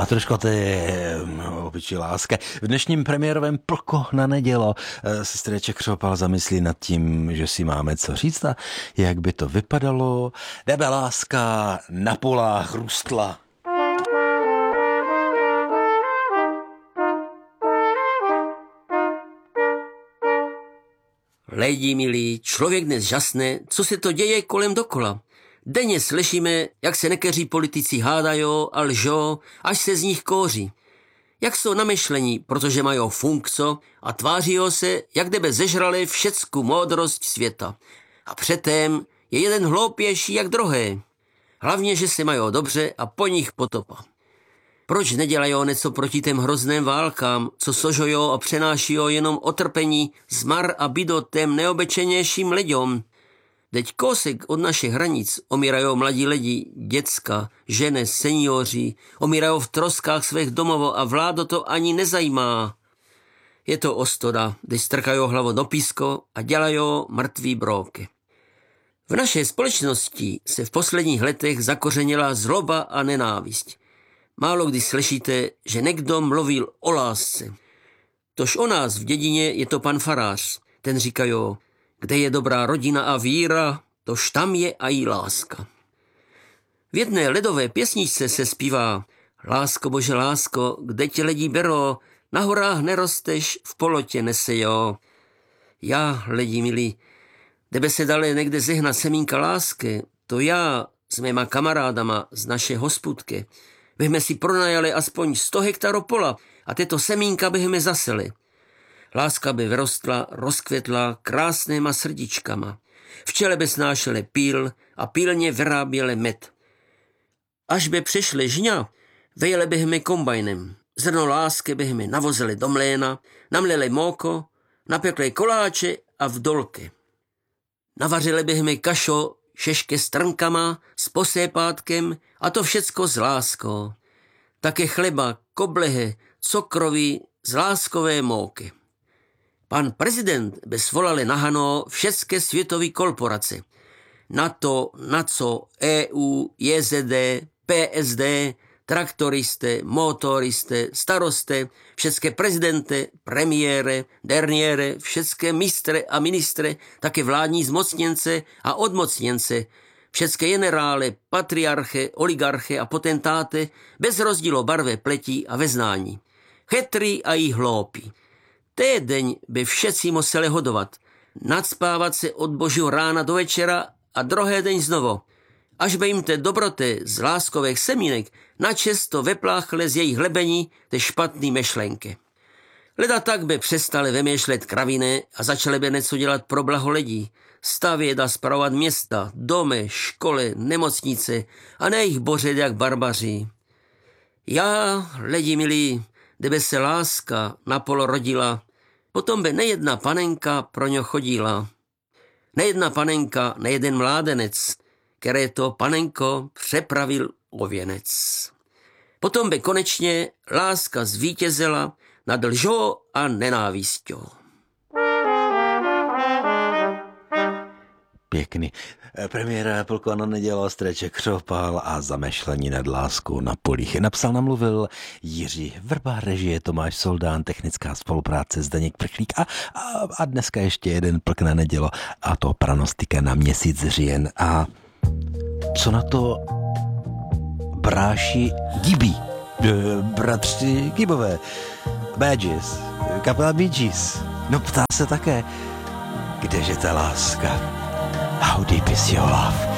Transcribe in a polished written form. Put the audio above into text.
Matruško, ty opičí láska. V dnešním premiérovém Plko na nedělo se streček Křopal zamyslí nad tím, že si máme co říct a jak by to vypadalo, kdyby láska na polách růstla. Lidi milí, člověk dnes žasne, co se to děje kolem dokola. Denně slyšíme, jak se nekeří politici hádají a lžou, až se z nich kouří. Jak jsou namyšlení, protože mají funkco a tváří se, jak kdyby zežrali všecku moudrost světa. A předtím je jeden hloupější jak druhý. Hlavně, že se mají dobře a po nich potopa. Proč nedělají něco proti těm hrozným válkám, co sožujou a přenášejí jenom otrpení, zmar a bídu těm neobyčejnějším lidem? Teď kousek od našich hranic omírají mladí lidi, děcka, ženy, seniori, omírají v troskách svých domovů a vládu to ani nezajímá. Je to ostoda, když strkají hlavu do písko a dělají mrtvý brouky. V naší společnosti se v posledních letech zakořenila zloba a nenávist. Málo kdy slyšíte, že někdo mluvil o lásce. Tož o nás v dědině je to pan farář. Ten říkají, kde je dobrá rodina a víra, tož tam je i láska. V jedné lidové pěsničce se zpívá: Lásko bože lásko, kde tě lidi berou, na horách nerosteš, v polotě nesejo. Já, lidi milí, kdyby se dali někde zehnat semínka lásky, to já s mýma kamarádama z naše hospůdky bychom si pronajali aspoň 100 hektarů pola a tyto semínka bychom zaseli. Láska by vyrostla, rozkvětla krásnýma srdíčkama. Včely by snášely píl a pílně vyráběly med. Až by přišli žňa, vejeli bychom kombajnem. Zrno lásky bychom navozili do mléna, namlili móko, napekli koláče a vdolky. Navařili bychom kašo, šešky s trnkama, s posépátkem a to všecko s láskou. Také chleba, koblehy, cukroví z láskové móky. Pan prezident by svolali na Hano všechny světové korporace. NATO, NACO, EU, JZD, PSD, traktoristy, motoristy, starosty, všechny prezidenty, premiéry, derniéry, všechny mistry a ministry, také vládní zmocněnce a odmocněnce, všechny generály, patriarchy, oligarchy a potentáty bez rozdílu barvy pletí a vyznání. Chytrý a i hloupí. Týdeň by všetci museli hodovat, nadspávat se od božího rána do večera a druhý den znovu, až by jim te dobroty z láskových semínek načesto vypláchly z jejich hlebení ty špatný myšlenky. Leda tak by přestali vymýšlet kraviny a začali by něco dělat pro blaho lidí, stavět a spravovat města, domy, školy, nemocnice a ne jich bořit jak barbaři. Já, lidi milí, kdyby se láska napolo rodila, potom by nejedna panenka pro ňo chodila. Nejedna panenka, nejeden mládenec, které to panenko přepravil o věnec. Potom by konečně láska zvítězila nad lžou a nenávistí. Pěkný. Premiéra Plko na nedělo, streček Křopal a zamešlení nad láskou na polích. Napsal, namluvil Jiří Vrba, režie Tomáš Soldán, technická spolupráce Zdeněk Prchlík a dneska ještě jeden Plk na nedělo a to pranostika na měsíc říjen. A co na to bráši Gibi, bratři Gibové, Bee Gees, kapela Bee Gees. No ptá se také, kdeže ta láska? How deep is your love?